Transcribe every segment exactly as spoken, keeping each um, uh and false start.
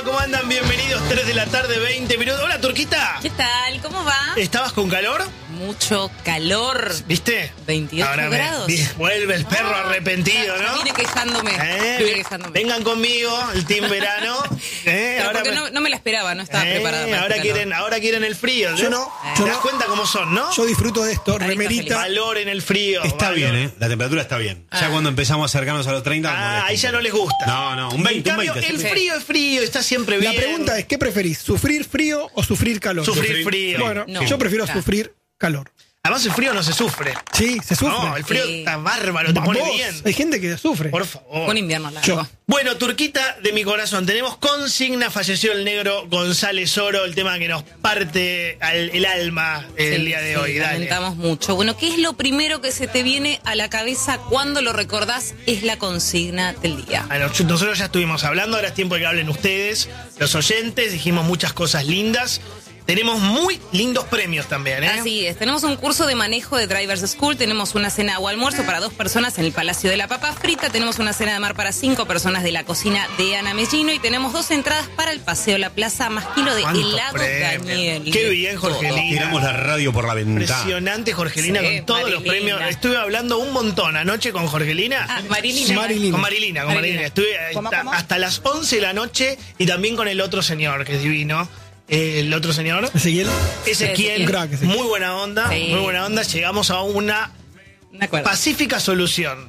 ¿Cómo andan? Bienvenidos, tres de la tarde, veinte minutos. Hola, Turquita. ¿Qué tal? ¿Cómo va? ¿Estabas con calor? Mucho calor. ¿Viste? veintiocho Ahora me- grados. vi- vuelve el perro Ah, arrepentido, ya, ¿no? ya Vine quejándome. Eh, Vine quejándome. Vengan conmigo, el team verano. Eh, Pero ahora porque me- no, no me la esperaba, no estaba eh, preparada para ahora este calor. quieren, ahora quieren el frío. Yo no, ¿Te yo das no. cuenta cómo son, no? Yo disfruto de esto, Carita remerita. Valor en el frío. Está valor. bien, ¿eh? La temperatura está bien. Ya Ah. cuando empezamos a acercarnos a los treinta... Ah, molesta ahí un ya poco. no les gusta. No, no, un veinte, En un cambio, veinte. el sí. frío es frío, está siempre bien. La pregunta es, ¿qué preferís? ¿Sufrir frío o sufrir calor? Sufrir frío. Bueno, No. yo prefiero Claro. sufrir calor. Además, el frío no se sufre. Sí, se sufre. No, el frío Sí. está bárbaro, te Vamos, pone bien. hay gente que sufre. Por favor. Un invierno largo. Yo. Bueno, Turquita de mi corazón, tenemos consigna, falleció el negro González Oro, el tema que nos parte al- el alma el Sí, día de sí, hoy. Dale. lamentamos mucho. Bueno, ¿qué es lo primero que se te viene a la cabeza cuando lo recordás? Es la consigna del día. Bueno, nosotros ya estuvimos hablando, ahora es tiempo de que hablen ustedes, los oyentes, dijimos muchas cosas lindas. Tenemos muy lindos premios también, ¿eh? Así es, tenemos un curso de manejo de Drivers School, tenemos una cena o almuerzo para dos personas en el Palacio de la Papa Frita, tenemos una cena de mar para cinco personas de la cocina de Ana Mellino y tenemos dos entradas para el Paseo La Plaza más kilo de ¿Cuántos helado premios? Daniel. Qué bien, Jorgelina. Tiramos la radio por la ventana. Impresionante, Jorgelina, Sí, con todos los Marilina. premios. Estuve hablando un montón anoche con Jorgelina. Ah, Marilina. Marilina. Con Marilina, con Marilina. Marilina. Estuve hasta, hasta las once de la noche y también con el otro señor, que es divino. Eh, el otro señor, Ezequiel, Ezequiel, Un crack, Ezequiel. muy buena onda, Sí. muy buena onda. Llegamos a una De acuerdo. pacífica solución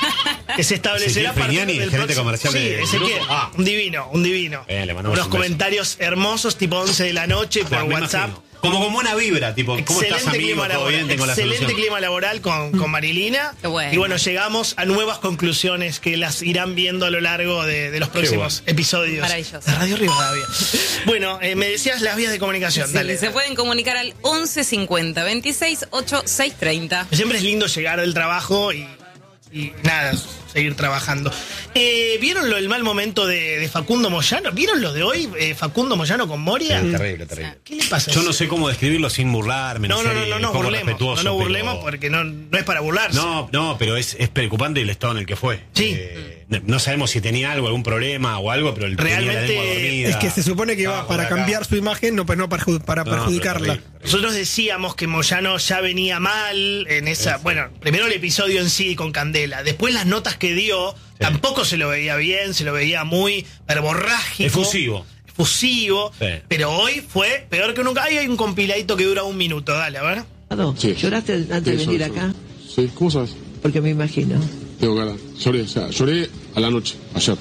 que se establecerá Ezequiel a partir Peñani, del gerente próximo- comercial sí, de- Ezequiel, del grupo. Ah. un divino, un divino. Bien, le mandamos Unos un beso. comentarios hermosos, tipo once de la noche por Claro, me WhatsApp. imagino. Como con buena vibra, tipo, ¿cómo estás, Excelente amigo? clima ¿Todo laboral, bien? Tengo la excelente solución. clima laboral con, con Marilina. Qué bueno. Y bueno, llegamos a nuevas conclusiones que las irán viendo a lo largo de, de los próximos episodios Maravilloso. de Radio Rivadavia. Bueno, eh, me decías las vías de comunicación, Sí, dale. se pueden comunicar al once cincuenta veintiséis ochenta y seis treinta. Siempre es lindo llegar del trabajo y, y nada, seguir trabajando. Eh, ¿Vieron lo del mal momento de, de Facundo Moyano? ¿Vieron lo de hoy? Eh, Facundo Moyano con Moria. Sí, terrible, terrible. ¿Qué le pasa? Yo no sé cómo describirlo sin burlarme. No, no, no, sé no nos cómo burlemos. respetuoso, No nos burlemos pero- porque no, no es para burlarse. No, no, pero es, es preocupante el estado en el que fue. Sí. Eh, no- no sabemos si tenía algo, algún problema o algo, pero el tenía la Realmente lengua dormida. es que se supone que va Estaba para por acá. cambiar su imagen, no, pues no para, para No, perjudicarla. pero terrible. Nosotros decíamos que Moyano ya venía mal en esa. Sí. Bueno, primero el episodio en sí con Candela. Después las notas que dio, tampoco se lo veía bien, se lo veía muy verborrágico. Efusivo. Efusivo. Sí. Pero hoy fue peor que nunca. Ahí hay un compiladito que dura un minuto. Dale, a ver. Sí. ¿Lloraste antes de Sí, venir soy- acá? Sí, ¿cómo sabes? Porque me imagino. Tengo cara. Lloré, o sea, lloré a la noche, ayer.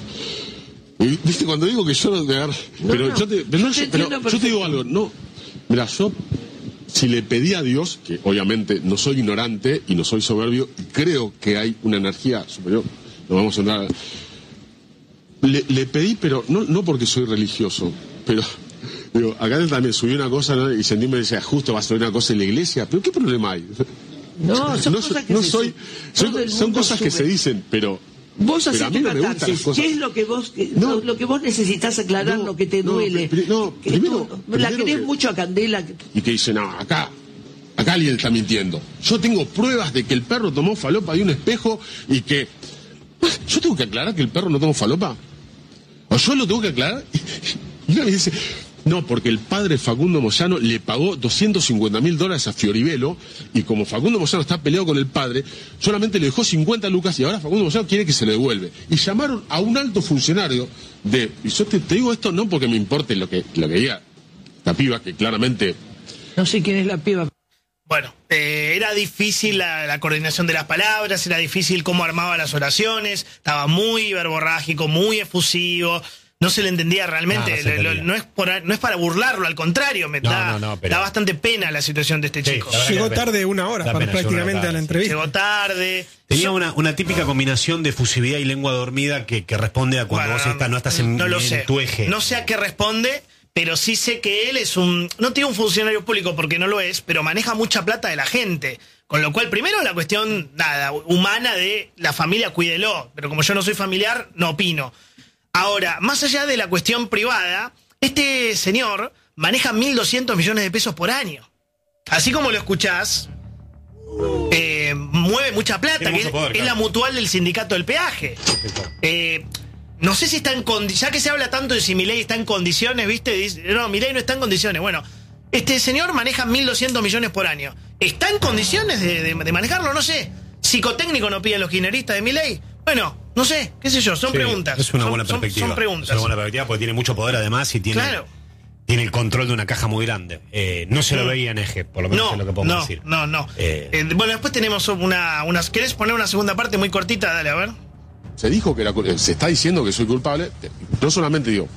Y, viste, cuando digo que lloro de agarrar. No, Pero, no, yo, te, pero, no, yo te pero entiendo yo te digo perfecto. algo, no. Mira, yo, si le pedí a Dios, que obviamente no soy ignorante y no soy soberbio, y creo que hay una energía superior, no vamos a entrar. Le, le pedí, pero no, no porque soy religioso, pero. Digo, acá también subí una cosa, ¿no? Y sentí me decía, justo va a subir una cosa en la iglesia, pero ¿qué problema hay? No, son no, cosas que no se soy, su- todo soy- el son mundo cosas que sube. se dicen, pero Vos pero a hacés mí tu no me gustan las catarsis. cosas. ¿Qué es lo que vos que- No. lo, lo que vos necesitas aclarar, No, lo que te no, duele? pri- no, Que primero- tú- la primero querés que- mucho a Candela. que- y que dice, no, acá, acá alguien está mintiendo. Yo tengo pruebas de que el perro tomó falopa de un espejo y que... ¿Yo tengo que aclarar que el perro no tomó falopa? ¿O yo lo tengo que aclarar? Y una me dice, no, porque el padre Facundo Moyano le pagó doscientos cincuenta mil dólares a Fioribelo y como Facundo Moyano está peleado con el padre, solamente le dejó cincuenta lucas y ahora Facundo Moyano quiere que se le devuelve. Y llamaron a un alto funcionario de... Y yo te, te digo esto no porque me importe lo que, lo que diga la piba, que claramente... No sé quién es la piba. Bueno, eh, era difícil la, la coordinación de las palabras, era difícil cómo armaba las oraciones, estaba muy verborrágico, muy efusivo. No se le entendía realmente. No, no se Lo- lo- entendía. no, es por- no es para burlarlo, al contrario, me No, da, no, no, pero- da bastante pena la situación de este Sí, chico. la verdad. Llegó Da tarde pena. una hora Da para- pena, llegó prácticamente tarde, a la sí. entrevista. Llegó tarde. Tenía una, una típica combinación de fusividad y lengua dormida que, que responde a cuando Bueno, vos estás, no estás en, no lo en sé. tu eje. No sé a qué responde, pero sí sé que él es un... No tiene un funcionario público porque no lo es, pero maneja mucha plata de la gente. Con lo cual, primero la cuestión, nada, humana de la familia, cuídelo. Pero como yo no soy familiar, no opino. Ahora, más allá de la cuestión privada, este señor maneja mil doscientos millones de pesos por año. Así como lo escuchás, eh, mueve mucha plata, Tiene que mucho es, poder, es claro. la mutual del sindicato del peaje. Eh, no sé si está en condiciones, ya que se habla tanto de si Milei está en condiciones, ¿viste? Dice, no, Milei no está en condiciones. Bueno, este señor maneja mil doscientos millones por año. ¿Está en condiciones de, de, de manejarlo? No sé. ¿Psicotécnico no piden los kirchneristas de Milei? Bueno, no sé, qué sé yo, son Sí, preguntas. Es una son, buena son- perspectiva. Son, preguntas. Es una buena perspectiva porque tiene mucho poder además y tiene, Claro. tiene el control de una caja muy grande. Eh, no se lo Mm. veía en eje, por lo menos No, es lo que podemos no, decir. no, no. Eh, Eh, bueno, después tenemos una, unas. ¿Querés poner una segunda parte muy cortita? Dale, a ver. Se dijo que era, cul- se está diciendo que soy culpable. No solamente digo,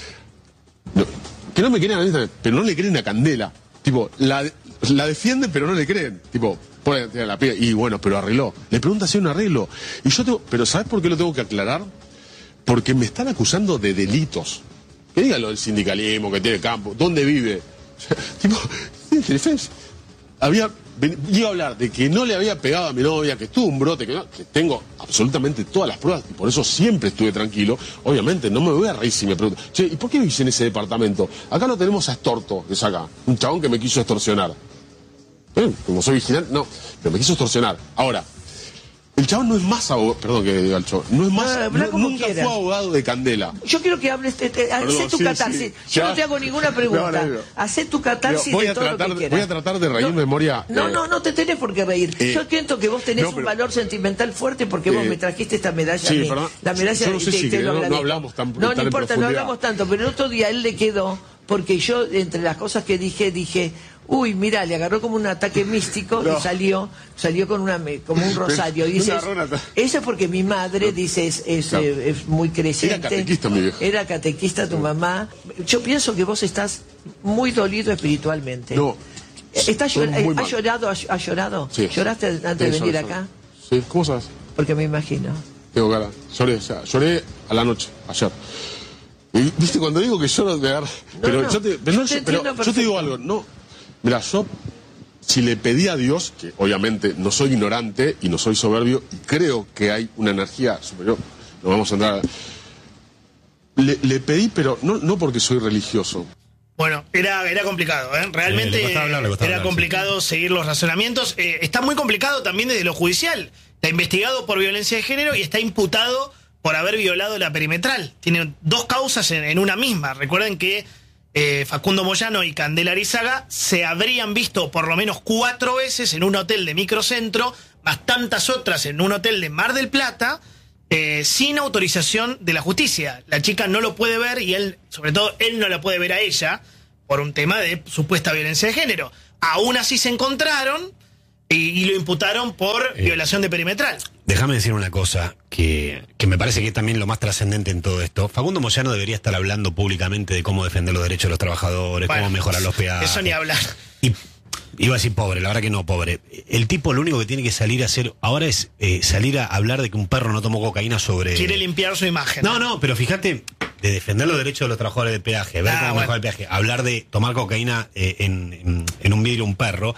no, que no me creen a mí también, pero no le creen a Candela. Tipo, la, la defienden, pero no le creen. Tipo, pone la piba y bueno, pero arregló. Le pregunta si hay un arreglo. Y yo tengo, pero ¿sabes por qué lo tengo que aclarar? Porque me están acusando de delitos. Que diga lo del sindicalismo, que tiene campo, dónde vive. Tipo, tiene defensa. Había, ven- iba a hablar de que no le había pegado a mi novia, que tuvo un brote, que, no, que tengo absolutamente todas las pruebas y por eso siempre estuve tranquilo. Obviamente, no me voy a reír si me preguntan, che, ¿y por qué vivís en ese departamento? Acá lo tenemos a Estorto, que es acá, un chabón que me quiso extorsionar. ¿Eh? Como soy vigilante, no, pero me quiso extorsionar. Ahora, el chabón no es más abogado, perdón que diga el chabón, no es más, No, habla no- como nunca quieras. fue abogado de Candela. Yo quiero que hables, te, te, hacé Perdón, tu sí, catarsis. sí. Yo Ya. no te hago ninguna pregunta. No, no, no. Hacé tu catarsis Voy de a todo tratar lo que de- quieras. voy a tratar de reír memoria, No, eh. no, no te tenés por qué reír. Eh, Yo siento que vos tenés no, un pero- valor sentimental fuerte porque vos Eh, me trajiste esta medalla sí, a mí. perdón. La medalla Yo no sé te- si te que lo no- no agradezco. hablamos tan- No, tan no en importa, no profundidad. hablamos tanto, pero el otro día a él le quedó porque yo, entre las cosas que dije, dije, uy, mira, le agarró como un ataque místico No. y salió, salió con una me- como un rosario. Y Me dice, agarró un ataque. eso es porque mi madre, dice, es, es, Claro. eh, es muy creciente. Era catequista, mi vieja. Era catequista tu mamá. Yo pienso que vos estás muy dolido espiritualmente. No. ¿Estás Estoy llor- muy ¿Has mal. llorado? ¿Has, has llorado? Sí. ¿Lloraste antes de Sí, venir lloré, acá? lloré. Sí, ¿cómo sabes? Porque me imagino. Tengo cara. Lloré, o sea, lloré a la noche, ayer. Y viste, cuando digo que lloro, me agarra. Pero, no, yo, te, pero yo no, te yo- pero entiendo yo te digo perfecto. algo, no. Mira, yo, si le pedí a Dios, que obviamente no soy ignorante y no soy soberbio, y creo que hay una energía superior, no vamos a entrar. Le, le pedí, pero no, no porque soy religioso. Bueno, era, era complicado, ¿eh? Realmente Eh, le costaba hablar, le costaba era hablar, complicado seguir los razonamientos. Eh, está muy complicado también desde lo judicial. Está investigado por violencia de género y está imputado por haber violado la perimetral. Tiene dos causas en, en una misma. Recuerden que eh, Facundo Moyano y Candela Arizaga se habrían visto por lo menos cuatro veces en un hotel de microcentro, más tantas otras en un hotel de Mar del Plata, eh, sin autorización de la justicia. La chica no lo puede ver y él, sobre todo, él no la puede ver a ella por un tema de supuesta violencia de género. Aún así se encontraron y, y lo imputaron por Eh. violación de perimetral. Déjame decir una cosa que, que me parece que es también lo más trascendente en todo esto. Facundo Moyano debería estar hablando públicamente de cómo defender los derechos de los trabajadores, Bueno, cómo mejorar los peajes. Eso ni hablar. Y iba a decir pobre, la verdad que no, pobre. El tipo lo único que tiene que salir a hacer ahora es eh, salir a hablar de que un perro no tomó cocaína sobre... Quiere limpiar su imagen. No, no, pero fíjate, de defender los derechos de los trabajadores de peaje, ver Ah, cómo bueno. mejorar el peaje, hablar de tomar cocaína eh, en, en, en un vidrio un perro.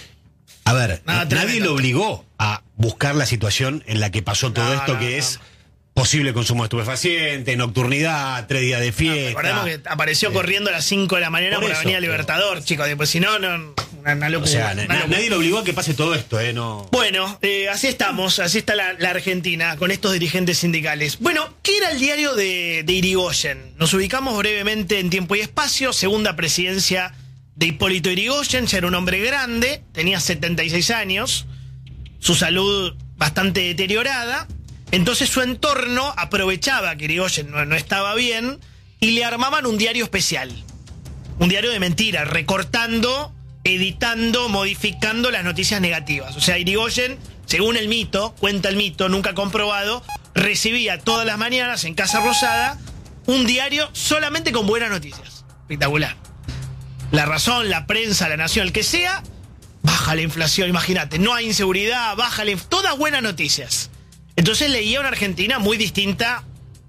A ver, No, nadie tremendo. lo obligó a buscar la situación en la que pasó todo No, esto, no, que no. es posible consumo de estupefacientes, nocturnidad, tres días de fiesta. Recordemos que apareció corriendo a las cinco de la mañana Por por, eso, Avenida pero- Libertador, chicos. Pues si no, no una, una locura. O sea, una na- locura. nadie lo obligó a que pase todo esto, ¿eh? No. Bueno, eh, así estamos, así está la, la Argentina, con estos dirigentes sindicales. Bueno, ¿qué era el diario de, de Irigoyen? Nos ubicamos brevemente en tiempo y espacio, segunda presidencia de Hipólito Irigoyen, ya era un hombre grande, tenía setenta y seis años, su salud bastante deteriorada, entonces su entorno aprovechaba que Irigoyen no, no estaba bien y le armaban un diario especial. Un diario de mentiras, recortando, editando, modificando las noticias negativas. O sea, Irigoyen, según el mito, cuenta el mito, nunca comprobado, recibía todas las mañanas en Casa Rosada un diario solamente con buenas noticias. Espectacular. La Razón, la prensa, la Nación, el que sea, baja la inflación, imagínate, no hay inseguridad, baja la inf- todas buenas noticias. Entonces leía una Argentina muy distinta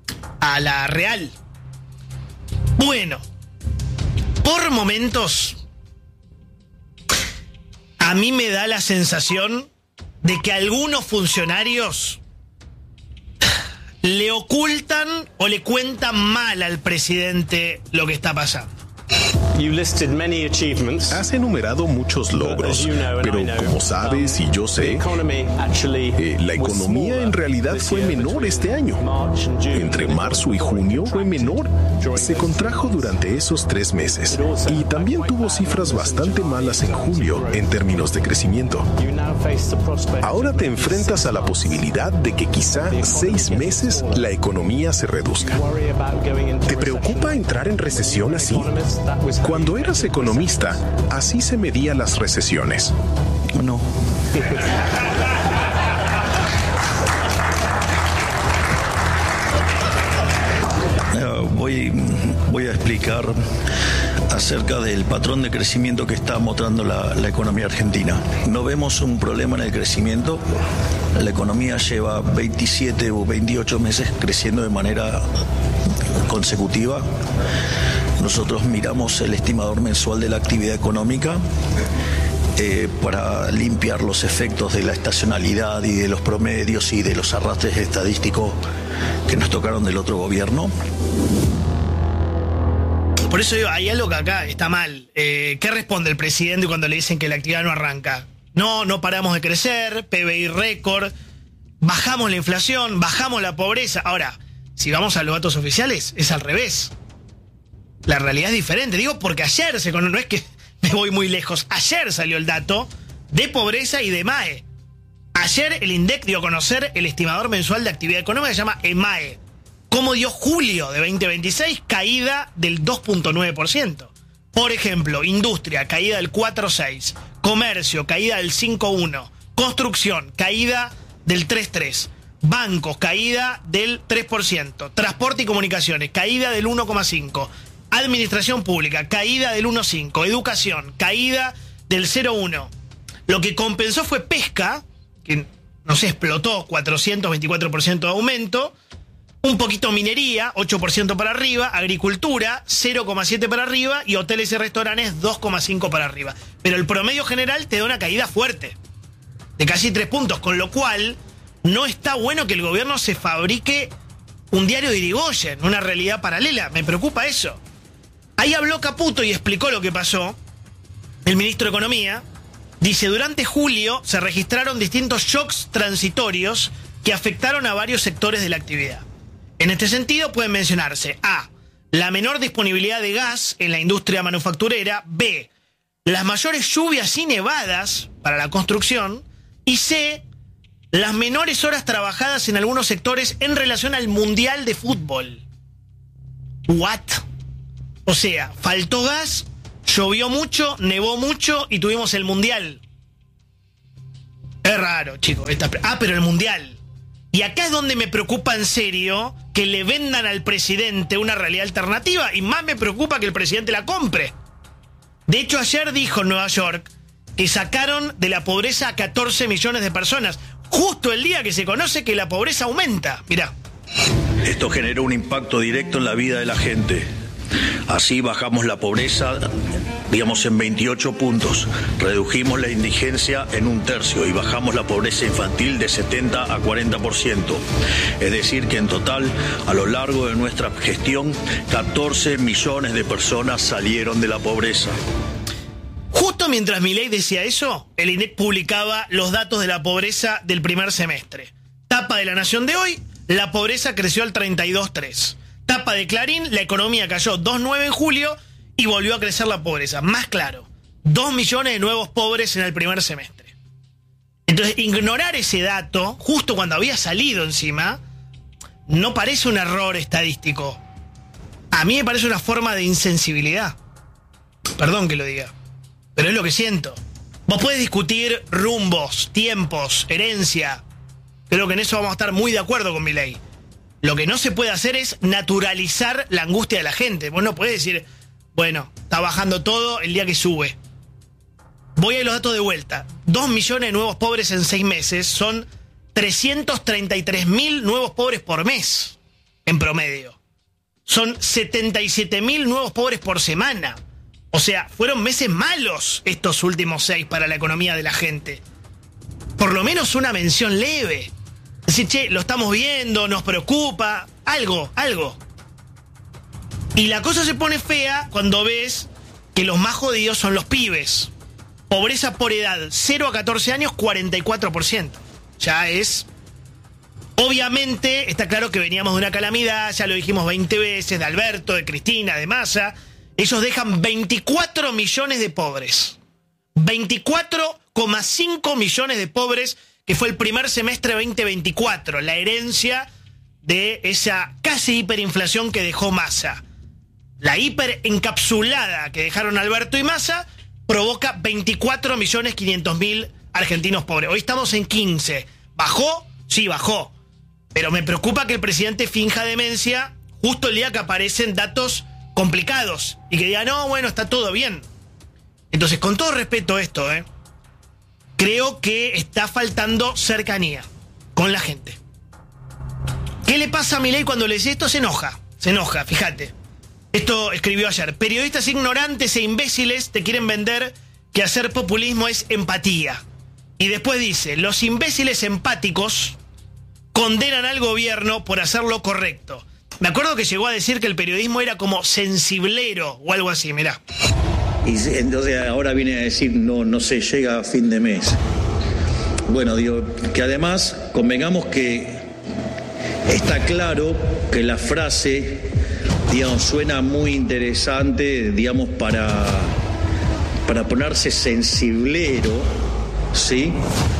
a la real. Bueno, por momentos, a mí me da la sensación de que algunos funcionarios le ocultan o le cuentan mal al presidente lo que está pasando. Has enumerado muchos logros, pero como sabes y yo sé, eh, la economía en realidad fue menor este año. Entre marzo y junio fue menor. Se contrajo durante esos tres meses y también tuvo cifras bastante malas en julio en términos de crecimiento. Ahora te enfrentas a la posibilidad de que quizá seis meses la economía se reduzca. ¿Te preocupa entrar en recesión así? Cuando eras economista, así se medían las recesiones. No. Voy, voy a explicar acerca del patrón de crecimiento que está mostrando la, la economía argentina. No vemos un problema en el crecimiento. La economía lleva veintisiete o veintiocho meses creciendo de manera consecutiva. Nosotros miramos el estimador mensual de la actividad económica eh, para limpiar los efectos de la estacionalidad y de los promedios y de los arrastres estadísticos que nos tocaron del otro gobierno. Por eso digo, hay algo que acá está mal. Eh, ¿Qué responde el presidente cuando le dicen que la actividad no arranca? No, no paramos de crecer, P B I récord, bajamos la inflación, bajamos la pobreza. Ahora, si vamos a los datos oficiales, es al revés. La realidad es diferente. Digo, porque ayer, se conoce, no es que me voy muy lejos, ayer salió el dato de pobreza y de M A E. Ayer el INDEC dio a conocer el estimador mensual de actividad económica, que se llama E M A E. ¿Cómo dio julio de veinte veintiséis? Caída del dos punto nueve por ciento. Por ejemplo, industria, caída del cuatro punto seis por ciento. Comercio, caída del cinco punto uno por ciento. Construcción, caída del tres punto tres por ciento. Bancos, caída del tres por ciento. Transporte y comunicaciones, caída del uno coma cinco por ciento. Administración pública, caída del uno coma cinco por ciento. Educación, caída del cero coma uno por ciento. Lo que compensó fue pesca, que no sé, explotó cuatrocientos veinticuatro por ciento de aumento. Un poquito minería, ocho por ciento para arriba, agricultura, cero coma siete por ciento para arriba, y hoteles y restaurantes, dos coma cinco por ciento para arriba. Pero el promedio general te da una caída fuerte, de casi tres puntos, con lo cual no está bueno que el gobierno se fabrique un diario de Irigoyen, una realidad paralela. Me preocupa eso. Ahí habló Caputo y explicó lo que pasó. El ministro de Economía dice, durante julio se registraron distintos shocks transitorios que afectaron a varios sectores de la actividad. En este sentido pueden mencionarse A, la menor disponibilidad de gas en la industria manufacturera, B, las mayores lluvias y nevadas para la construcción, y C, las menores horas trabajadas en algunos sectores en relación al Mundial de Fútbol. ¿What? O sea, faltó gas, llovió mucho, nevó mucho y tuvimos el Mundial. Es raro, chicos. Esta... Ah, pero el Mundial. Y acá es donde me preocupa en serio que le vendan al presidente una realidad alternativa, y más me preocupa que el presidente la compre. De hecho, ayer dijo en Nueva York que sacaron de la pobreza a catorce millones de personas, justo el día que se conoce que la pobreza aumenta. Mirá. Esto generó un impacto directo en la vida de la gente. Así bajamos la pobreza, digamos, en veintiocho puntos. Redujimos la indigencia en un tercio y bajamos la pobreza infantil de setenta a cuarenta por ciento. Es decir, que en total, a lo largo de nuestra gestión, catorce millones de personas salieron de la pobreza. Justo mientras Milei decía eso, el INDEC publicaba los datos de la pobreza del primer semestre. Tapa de La Nación de hoy, la pobreza creció al treinta y dos coma tres por ciento. Tapa de Clarín, la economía cayó dos coma nueve por ciento en julio y volvió a crecer la pobreza. Más claro, dos millones de nuevos pobres en el primer semestre. Entonces, ignorar ese dato, justo cuando había salido encima, no parece un error estadístico. A mí me parece una forma de insensibilidad. Perdón que lo diga, pero es lo que siento. Vos podés discutir rumbos, tiempos, herencia. Creo que en eso vamos a estar muy de acuerdo con Milei. Lo que no se puede hacer es naturalizar la angustia de la gente. Vos no podés decir, bueno, está bajando todo el día que sube. Voy a ir los datos de vuelta. Dos millones de nuevos pobres en seis meses son trescientos treinta y tres mil nuevos pobres por mes, en promedio. Son setenta y siete mil nuevos pobres por semana. O sea, fueron meses malos estos últimos seis para la economía de la gente. Por lo menos una mención leve. Decir, che, lo estamos viendo, nos preocupa, algo, algo. Y la cosa se pone fea cuando ves que los más jodidos son los pibes. Pobreza por edad, cero a catorce años, cuarenta y cuatro por ciento. Ya es... Obviamente, está claro que veníamos de una calamidad, ya lo dijimos veinte veces, de Alberto, de Cristina, de Massa. Ellos dejan veinticuatro millones de pobres. veinticuatro coma cinco millones de pobres, que fue el primer semestre veinte veinticuatro, la herencia de esa casi hiperinflación que dejó Massa. La hiperencapsulada que dejaron Alberto y Massa provoca veinticuatro millones quinientos mil argentinos pobres. Hoy estamos en quince. ¿Bajó? Sí, bajó. Pero me preocupa que el presidente finja demencia justo el día que aparecen datos complicados y que diga, no, bueno, está todo bien. Entonces, con todo respeto a esto, ¿eh? creo que está faltando cercanía con la gente. ¿Qué le pasa a Milei cuando le dice esto? Se enoja, se enoja, fíjate. Esto escribió ayer. Periodistas ignorantes e imbéciles te quieren vender que hacer populismo es empatía. Y después dice, los imbéciles empáticos condenan al gobierno por hacer lo correcto. Me acuerdo que llegó a decir que el periodismo era como sensiblero o algo así, mirá. Y entonces ahora viene a decir, no, no se llega a fin de mes. Bueno, digo, que además convengamos que está claro que la frase, digamos, suena muy interesante, digamos, para, para ponerse sensiblero, ¿sí?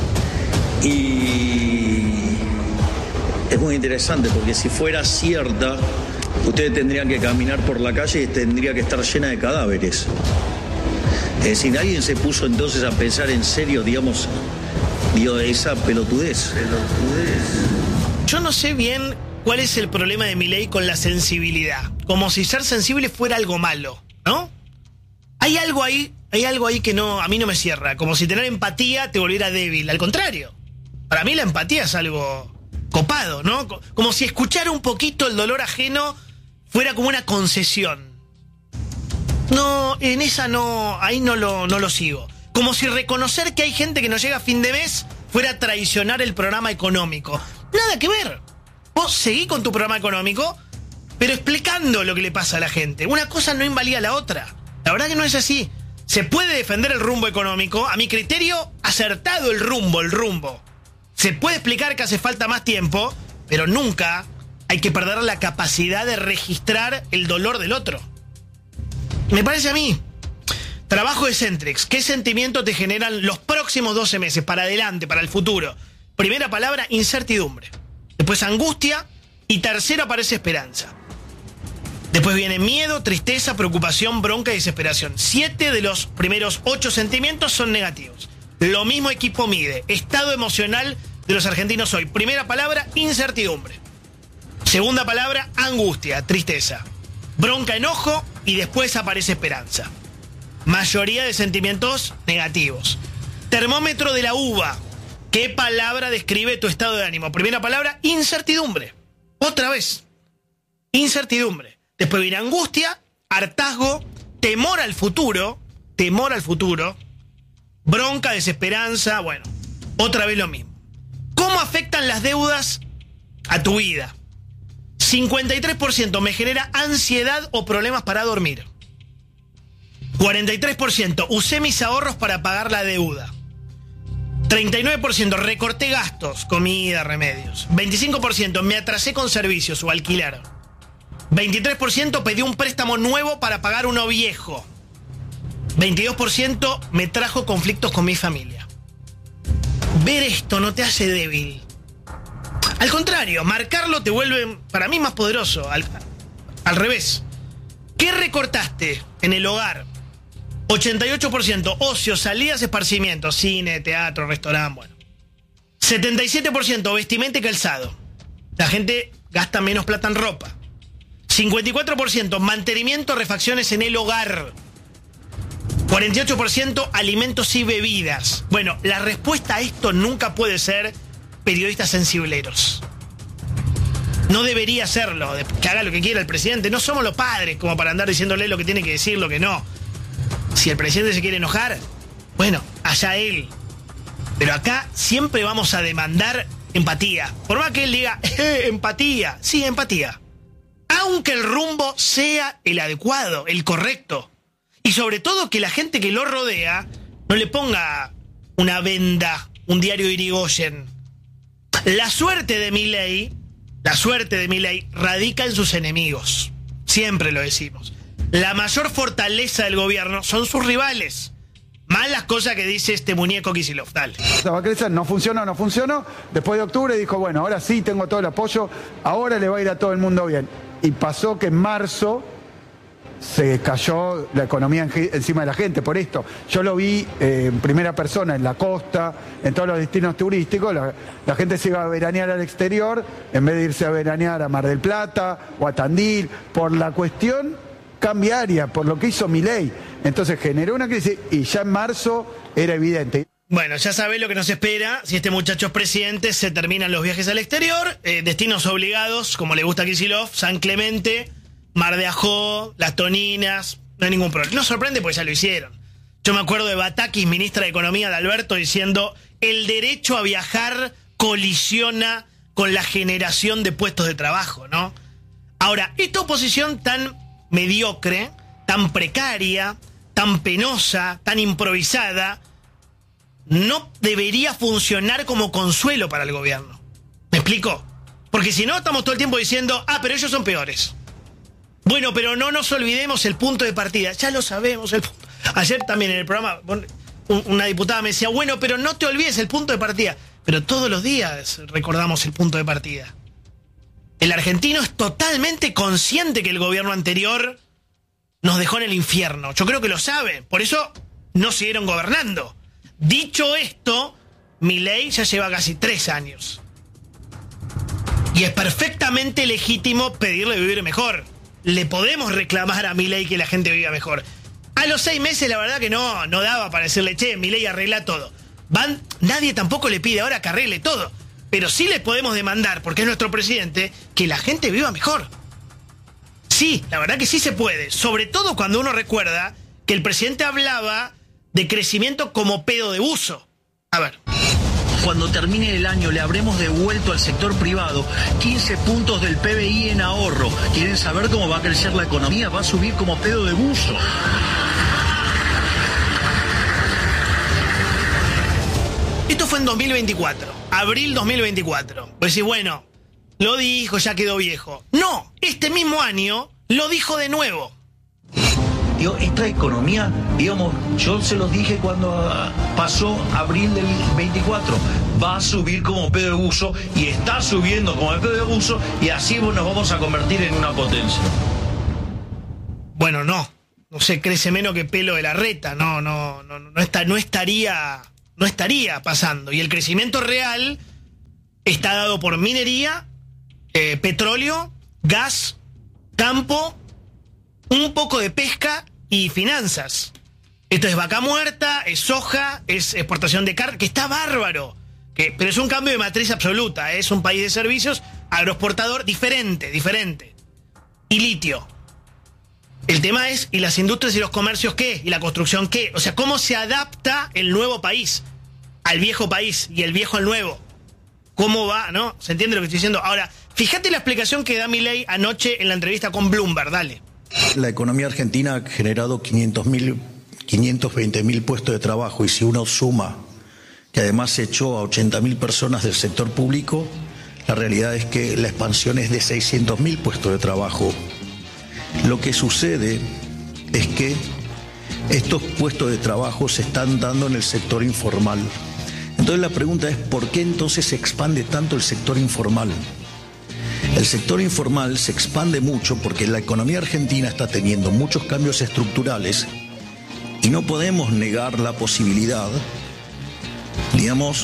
Y es muy interesante porque si fuera cierta, ustedes tendrían que caminar por la calle y tendría que estar llena de cadáveres. Es decir, alguien se puso entonces a pensar en serio, digamos, digo, esa pelotudez. pelotudez. Yo no sé bien cuál es el problema de Milei con la sensibilidad. Como si ser sensible fuera algo malo, ¿no? Hay algo ahí, hay algo ahí que no, a mí no me cierra. Como si tener empatía te volviera débil. Al contrario, para mí la empatía es algo copado, ¿no? Como si escuchar un poquito el dolor ajeno fuera como una concesión. No, en esa no, ahí no lo, no lo sigo. Como si reconocer que hay gente que no llega a fin de mes fuera traicionar el programa económico. Nada que ver. Vos seguí con tu programa económico, pero explicando lo que le pasa a la gente. Una cosa no invalida la otra. La verdad que no es así. Se puede defender el rumbo económico, a mi criterio, acertado el rumbo, el rumbo. Se puede explicar que hace falta más tiempo, pero nunca hay que perder la capacidad de registrar el dolor del otro. Me parece a mí. Trabajo de Centrex. ¿Qué sentimiento te generan los próximos doce meses, para adelante, para el futuro? Primera palabra, incertidumbre. Después angustia y tercero aparece esperanza. Después viene miedo, tristeza, preocupación, bronca y desesperación. Siete de los primeros ocho sentimientos son negativos. Lo mismo equipo mide. Estado emocional de los argentinos hoy. Primera palabra, incertidumbre. Segunda palabra, angustia, tristeza. Bronca, enojo y después aparece esperanza. Mayoría de sentimientos negativos. Termómetro de la uva. ¿Qué palabra describe tu estado de ánimo? Primera palabra, incertidumbre. Otra vez, incertidumbre. Después viene angustia, hartazgo, temor al futuro, temor al futuro, bronca, desesperanza, bueno, otra vez lo mismo. ¿Cómo afectan las deudas a tu vida? cincuenta y tres por ciento me genera ansiedad o problemas para dormir. cuarenta y tres por ciento usé mis ahorros para pagar la deuda. treinta y nueve por ciento recorté gastos, comida, remedios. veinticinco por ciento me atrasé con servicios o alquiler. veintitrés por ciento pedí un préstamo nuevo para pagar uno viejo. veintidós por ciento me trajo conflictos con mi familia. Ver esto no te hace débil. Al contrario, marcarlo te vuelve, para mí, más poderoso. Al, al revés. ¿Qué recortaste en el hogar? ochenta y ocho por ciento ocio, salidas, esparcimientos, cine, teatro, restaurante, bueno. setenta y siete por ciento vestimenta y calzado. La gente gasta menos plata en ropa. cincuenta y cuatro por ciento mantenimiento, refacciones en el hogar. cuarenta y ocho por ciento alimentos y bebidas. Bueno, la respuesta a esto nunca puede ser periodistas sensibleros. No debería serlo, que haga lo que quiera el presidente. No somos los padres como para andar diciéndole lo que tiene que decir, lo que no. Si el presidente se quiere enojar, bueno, allá él. Pero acá siempre vamos a demandar empatía. Por más que él diga, eh, empatía. Sí, empatía. Aunque el rumbo sea el adecuado, el correcto. Y sobre todo que la gente que lo rodea no le ponga una venda, un diario Irigoyen. La suerte de Milei, la suerte de Milei radica en sus enemigos. Siempre lo decimos. La mayor fortaleza del gobierno son sus rivales. Más las cosas que dice este muñeco Kicillof. Dale. Va a crecer, no funcionó, no funcionó. Después de octubre dijo, bueno, ahora sí tengo todo el apoyo, ahora le va a ir a todo el mundo bien. Y pasó que en marzo se cayó la economía encima de la gente por esto. Yo lo vi eh, en primera persona en la costa, en todos los destinos turísticos. La, la gente se iba a veranear al exterior en vez de irse a veranear a Mar del Plata o a Tandil, por la cuestión cambiaria, por lo que hizo Milei. Entonces generó una crisis y ya en marzo era evidente. Bueno, ya sabés lo que nos espera. Si este muchacho es presidente, se terminan los viajes al exterior. Eh, destinos obligados, como le gusta a Kicillof, San Clemente, Mar de Ajó, Las Toninas, no hay ningún problema. No sorprende porque ya lo hicieron. Yo me acuerdo de Batakis, ministra de Economía de Alberto, diciendo el derecho a viajar colisiona con la generación de puestos de trabajo, ¿no? Ahora, esta oposición tan mediocre, tan precaria, tan penosa, tan improvisada, no debería funcionar como consuelo para el gobierno. ¿Me explico? Porque si no, estamos todo el tiempo diciendo, ah, pero ellos son peores. Bueno, pero no nos olvidemos el punto de partida. Ya lo sabemos. El punto. Ayer también en el programa una diputada me decía, bueno, pero no te olvides el punto de partida. Pero todos los días recordamos el punto de partida. El argentino es totalmente consciente que el gobierno anterior nos dejó en el infierno. Yo creo que lo sabe. Por eso no siguieron gobernando. Dicho esto, Milei ya lleva casi tres años. Y es perfectamente legítimo pedirle vivir mejor. Le podemos reclamar a Milei que la gente viva mejor. A los seis meses la verdad que no, no daba para decirle, che, Milei arregla todo. Van, nadie tampoco le pide ahora que arregle todo. Pero sí le podemos demandar, porque es nuestro presidente, que la gente viva mejor. Sí, la verdad que sí se puede. Sobre todo cuando uno recuerda que el presidente hablaba de crecimiento como pedo de buzo. A ver. Cuando termine el año le habremos devuelto al sector privado quince puntos del P B I en ahorro. ¿Quieren saber cómo va a crecer la economía? Va a subir como pedo de buzo. Esto fue en dos mil veinticuatro, abril dos mil veinticuatro. Pues sí, bueno, lo dijo, ya quedó viejo. No, este mismo año lo dijo de nuevo. Digo, esta economía, digamos, yo se los dije cuando uh, pasó abril del veinticuatro, va a subir como pedo de buzo y está subiendo como pedo de buzo y así nos vamos a convertir en una potencia. Bueno, no, no se crece menos que pelo de la reta, no, no, no, no, está, no estaría, no estaría pasando. Y el crecimiento real está dado por minería, eh, petróleo, gas, campo, un poco de pesca y finanzas. Esto es vaca muerta, es soja, es exportación de carne, que está bárbaro. Que, pero es un cambio de matriz absoluta. Es un país de servicios, agroexportador diferente, diferente. Y litio. El tema es, ¿y las industrias y los comercios qué? ¿Y la construcción qué? O sea, ¿cómo se adapta el nuevo país al viejo país y el viejo al nuevo? ¿Cómo va? ¿No? ¿Se entiende lo que estoy diciendo? Ahora, fíjate la explicación que da Milei anoche en la entrevista con Bloomberg. Dale. La economía argentina ha generado quinientos veinte mil puestos de trabajo y si uno suma que además se echó a ochenta mil personas del sector público, la realidad es que la expansión es de seiscientos mil puestos de trabajo. Lo que sucede es que estos puestos de trabajo se están dando en el sector informal. Entonces la pregunta es, ¿por qué entonces se expande tanto el sector informal? El sector informal se expande mucho porque la economía argentina está teniendo muchos cambios estructurales y no podemos negar la posibilidad, digamos,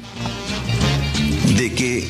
de que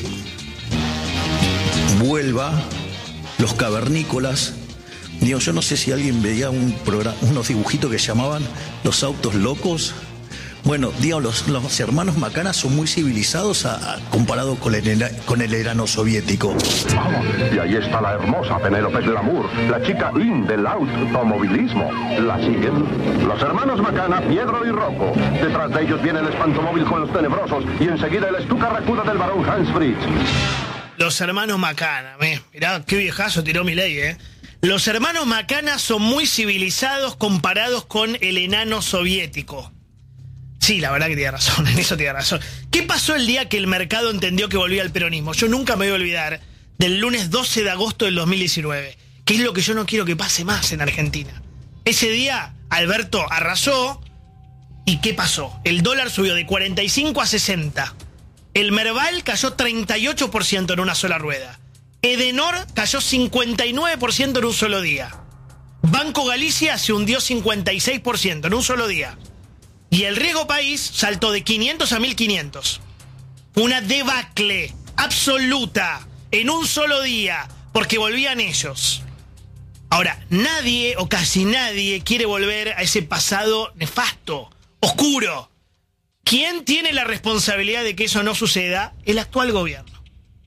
vuelva los cavernícolas. Digo, yo no sé si alguien veía un programa, unos dibujitos que llamaban Los Autos Locos. Bueno, digamos, los, los hermanos Macana son muy civilizados a, a, comparado con el, con el Irano soviético. Vamos, y ahí está la hermosa Penélope Lamour, la chica in del automovilismo. La siguen los hermanos Macana, Piedro y Rocco. Detrás de ellos viene el espantomóvil con los tenebrosos y enseguida el estuca racuda del barón Hans Fritz. Los hermanos Macana, eh. Mirá qué viejazo tiró Milei, eh. Los hermanos Macana son muy civilizados comparados con el enano soviético. Sí, la verdad que tiene razón, en eso tiene razón. ¿Qué pasó el día que el mercado entendió que volvía al peronismo? Yo nunca me voy a olvidar del lunes doce de agosto del dos mil diecinueve, que es lo que yo no quiero que pase más en Argentina. Ese día, Alberto arrasó, ¿y qué pasó? El dólar subió de cuarenta y cinco a sesenta. El Merval cayó treinta y ocho por ciento en una sola rueda. Edenor cayó cincuenta y nueve por ciento en un solo día. Banco Galicia se hundió cincuenta y seis por ciento en un solo día. Y el riesgo país saltó de quinientos a mil quinientos. Una debacle absoluta en un solo día, porque volvían ellos. Ahora, nadie o casi nadie quiere volver a ese pasado nefasto, oscuro. ¿Quién tiene la responsabilidad de que eso no suceda? El actual gobierno.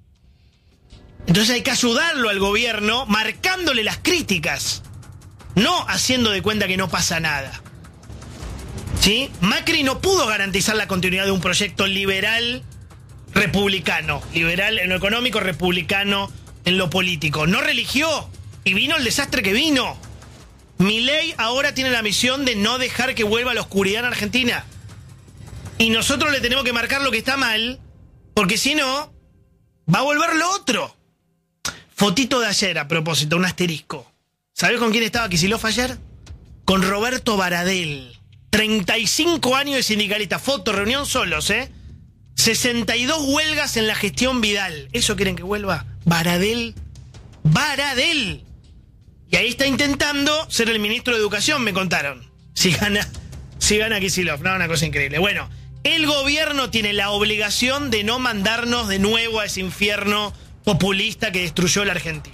Entonces hay que ayudarlo al gobierno marcándole las críticas, no haciendo de cuenta que no pasa nada. ¿Sí? Macri no pudo garantizar la continuidad de un proyecto liberal republicano, liberal en lo económico, republicano en lo político. No religió y vino el desastre que vino. Milei ahora tiene la misión de no dejar que vuelva la oscuridad en Argentina. Y nosotros le tenemos que marcar lo que está mal, porque si no, va a volver lo otro. Fotito de ayer, a propósito, un asterisco. ¿Sabés con quién estaba Kicillof ayer? Con Roberto Baradel. treinta y cinco años de sindicalista. Foto, reunión solos, ¿eh? sesenta y dos huelgas en la gestión Vidal. ¿Eso quieren que vuelva? Baradel. Baradel. Y ahí está intentando ser el ministro de Educación, me contaron. Si gana, si gana Kicillof. No, una cosa increíble. Bueno, el gobierno tiene la obligación de no mandarnos de nuevo a ese infierno populista que destruyó la Argentina.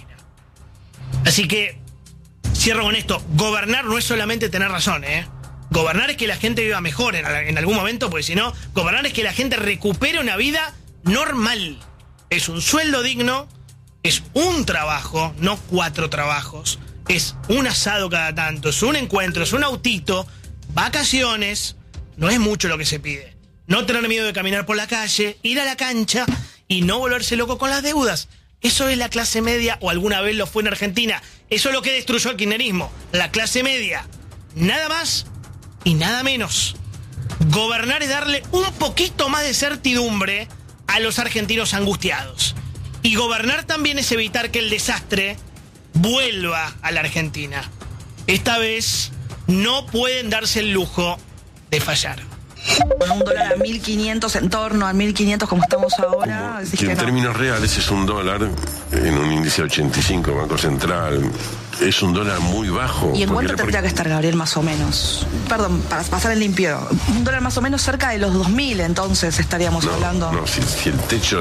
Así que, cierro con esto. Gobernar no es solamente tener razón, ¿eh? Gobernar es que la gente viva mejor en, en algún momento, porque si no, gobernar es que la gente recupere una vida normal. Es un sueldo digno, es un trabajo, no cuatro trabajos, es un asado cada tanto, es un encuentro, es un autito, vacaciones, no es mucho lo que se pide. No tener miedo de caminar por la calle, ir a la cancha y no volverse loco con las deudas. Eso es la clase media, o alguna vez lo fue en Argentina. Eso es lo que destruyó el kirchnerismo, la clase media. Nada más y nada menos. Gobernar es darle un poquito más de certidumbre a los argentinos angustiados. Y gobernar también es evitar que el desastre vuelva a la Argentina. Esta vez no pueden darse el lujo de fallar. Con un dólar a mil quinientos, en torno a mil quinientos como estamos ahora. Que en no. términos reales es un dólar en un índice ochenta y cinco, Banco Central. Es un dólar muy bajo. ¿Y en cuánto la... tendría que estar, Gabriel, más o menos? Perdón, para pasar en limpio. Un dólar más o menos cerca de los dos mil, entonces estaríamos no, hablando. No, si, si el techo